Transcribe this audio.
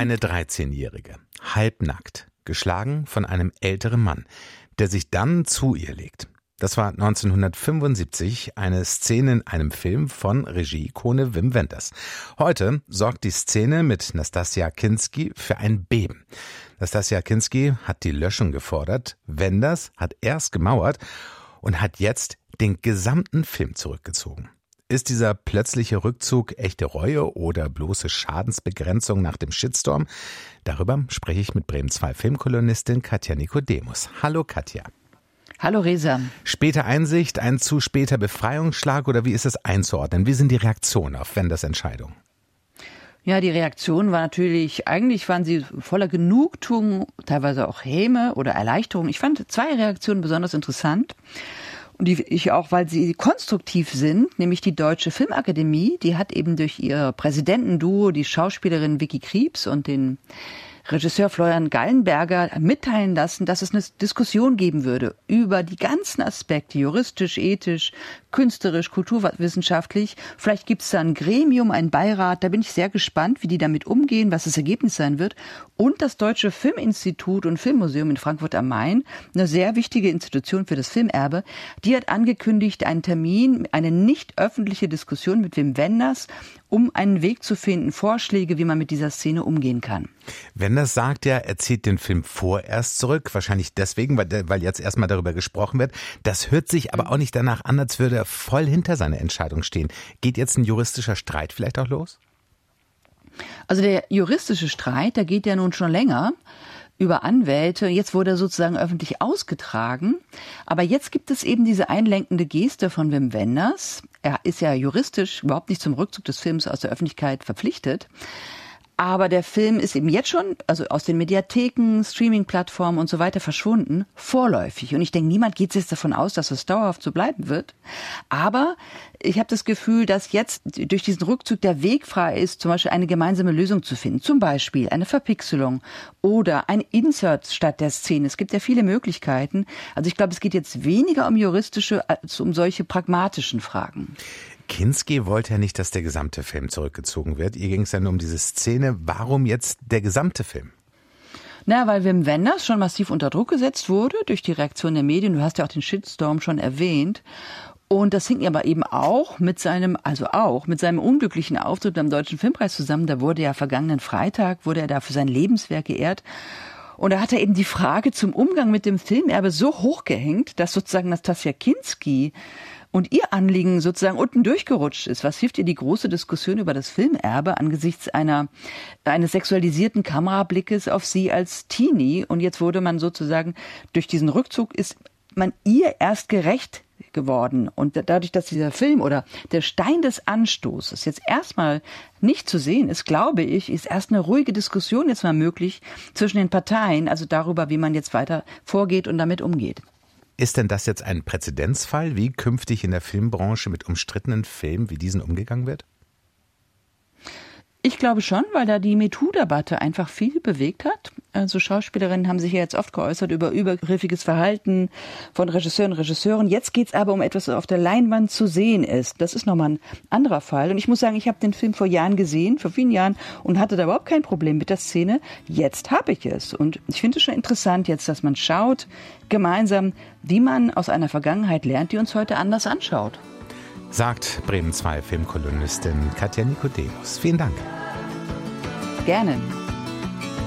Eine 13-Jährige, halbnackt, geschlagen von einem älteren Mann, der sich dann zu ihr legt. Das war 1975 eine Szene in einem Film von Regie-Ikone Wim Wenders. Heute sorgt die Szene mit Nastassja Kinski für ein Beben. Nastassja Kinski hat die Löschung gefordert, Wenders hat erst gemauert und hat jetzt den gesamten Film zurückgezogen. Ist dieser plötzliche Rückzug echte Reue oder bloße Schadensbegrenzung nach dem Shitstorm? Darüber spreche ich mit Bremen 2 Filmkolumnistin Katja Nicodemus. Hallo Katja. Hallo Reza. Späte Einsicht, ein zu später Befreiungsschlag oder wie ist es einzuordnen? Wie sind die Reaktionen auf Wenders Entscheidung? Ja, die Reaktion war natürlich, eigentlich waren sie voller Genugtuung, teilweise auch Häme oder Erleichterung. Ich fand 2 Reaktionen besonders interessant. Und die ich auch, weil sie konstruktiv sind, nämlich die Deutsche Filmakademie, die hat eben durch ihr Präsidentenduo, die Schauspielerin Vicky Krieps und den Regisseur Florian Gallenberger mitteilen lassen, dass es eine Diskussion geben würde über die ganzen Aspekte, juristisch, ethisch, künstlerisch, kulturwissenschaftlich. Vielleicht gibt es da ein Gremium, einen Beirat. Da bin ich sehr gespannt, wie die damit umgehen, was das Ergebnis sein wird. Und das Deutsche Filminstitut und Filmmuseum in Frankfurt am Main, eine sehr wichtige Institution für das Filmerbe, die hat angekündigt, einen Termin, eine nicht öffentliche Diskussion mit Wim Wenders, um einen Weg zu finden, Vorschläge, wie man mit dieser Szene umgehen kann. Wenders sagt ja, er zieht den Film vorerst zurück, wahrscheinlich deswegen, weil jetzt erstmal darüber gesprochen wird. Das hört sich aber auch nicht danach an, als würde er voll hinter seiner Entscheidung stehen. Geht jetzt ein juristischer Streit vielleicht auch los? Also der juristische Streit, der geht ja nun schon länger über Anwälte. Jetzt wurde er sozusagen öffentlich ausgetragen. Aber jetzt gibt es eben diese einlenkende Geste von Wim Wenders. Er ist ja juristisch überhaupt nicht zum Rückzug des Films aus der Öffentlichkeit verpflichtet. Aber der Film ist eben jetzt schon, also aus den Mediatheken, Streaming-Plattformen und so weiter verschwunden, vorläufig. Und ich denke, niemand geht jetzt davon aus, dass es dauerhaft so bleiben wird. Aber ich habe das Gefühl, dass jetzt durch diesen Rückzug der Weg frei ist, zum Beispiel eine gemeinsame Lösung zu finden. Zum Beispiel eine Verpixelung oder ein Insert statt der Szene. Es gibt ja viele Möglichkeiten. Also ich glaube, es geht jetzt weniger um juristische als um solche pragmatischen Fragen. Kinski wollte ja nicht, dass der gesamte Film zurückgezogen wird. Ihr ging es ja nur um diese Szene. Warum jetzt der gesamte Film? Na, weil Wim Wenders schon massiv unter Druck gesetzt wurde durch die Reaktion der Medien. Du hast ja auch den Shitstorm schon erwähnt. Und das hing aber eben auch mit seinem unglücklichen Auftritt beim Deutschen Filmpreis zusammen. Da wurde ja vergangenen Freitag, wurde er da für sein Lebenswerk geehrt. Und da hat er eben die Frage zum Umgang mit dem Filmerbe so hochgehängt, dass sozusagen Nastassja Kinski und ihr Anliegen sozusagen unten durchgerutscht ist. Was hilft ihr die große Diskussion über das Filmerbe angesichts eines sexualisierten Kamerablickes auf sie als Teenie? Und jetzt wurde man sozusagen, durch diesen Rückzug ist man ihr erst gerecht geworden. Und dadurch, dass dieser Film oder der Stein des Anstoßes jetzt erstmal nicht zu sehen ist, glaube ich, ist erst eine ruhige Diskussion jetzt mal möglich zwischen den Parteien, also darüber, wie man jetzt weiter vorgeht und damit umgeht. Ist denn das jetzt ein Präzedenzfall, wie künftig in der Filmbranche mit umstrittenen Filmen wie diesen umgegangen wird? Ich glaube schon, weil da die MeToo-Debatte einfach viel bewegt hat. Also Schauspielerinnen haben sich ja jetzt oft geäußert über übergriffiges Verhalten von Regisseuren und Regisseuren. Jetzt geht es aber um etwas, was auf der Leinwand zu sehen ist. Das ist nochmal ein anderer Fall. Und ich muss sagen, ich habe den Film vor Jahren gesehen, vor vielen Jahren, und hatte da überhaupt kein Problem mit der Szene. Jetzt habe ich es. Und ich finde es schon interessant jetzt, dass man schaut, gemeinsam, wie man aus einer Vergangenheit lernt, die uns heute anders anschaut. Sagt Bremen 2 Filmkolumnistin Katja Nicodemus. Vielen Dank. Gerne.